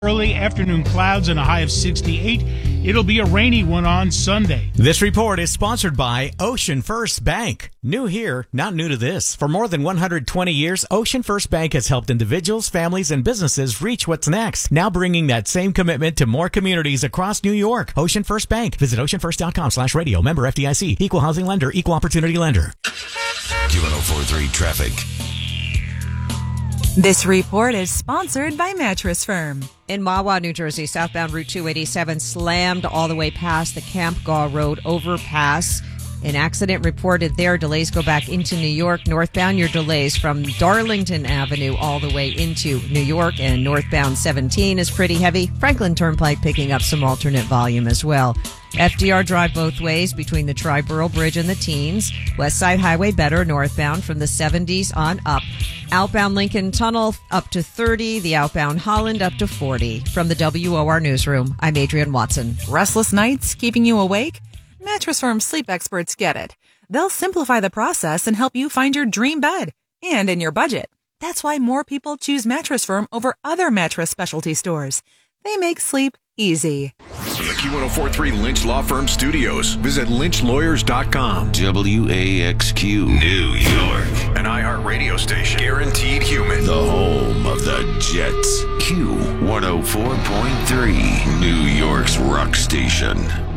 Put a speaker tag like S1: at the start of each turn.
S1: Early afternoon clouds and a high of 68. It'll be a rainy one on Sunday.
S2: This report is sponsored by Ocean First Bank. New here, not new to this. For more than 120 years, Ocean First Bank has helped individuals, families, and businesses reach what's next. Now bringing that same commitment to more communities across New York. Ocean First Bank. Visit oceanfirst.com/radio. Member FDIC. Equal housing lender. Equal opportunity lender.
S3: Q1043 traffic.
S4: This report is sponsored by Mattress Firm.
S5: In Mahwah, New Jersey, southbound Route 287 slammed all the way past the Camp Gaw Road overpass. An accident reported there. Delays go back into New York. Northbound, your delays from Darlington Avenue all the way into New York. And northbound 17 is pretty heavy. Franklin Turnpike picking up some alternate volume as well. FDR Drive both ways between the Triborough Bridge and the Teens. West Side Highway better northbound from the 70s on up. Outbound Lincoln Tunnel up to 30. The outbound Holland up to 40. From the WOR Newsroom, I'm Adrienne Watson.
S4: Restless nights keeping you awake? Mattress Firm sleep experts get it. They'll simplify the process and help you find your dream bed and in your budget. That's why more people choose Mattress Firm over other mattress specialty stores. They make sleep easy.
S3: From the Q1043 Lynch Law Firm Studios, visit lynchlawyers.com. WAXQ, New York. An iHeart radio station. Guaranteed human. The home of the Jets. Q104.3, New York's rock station.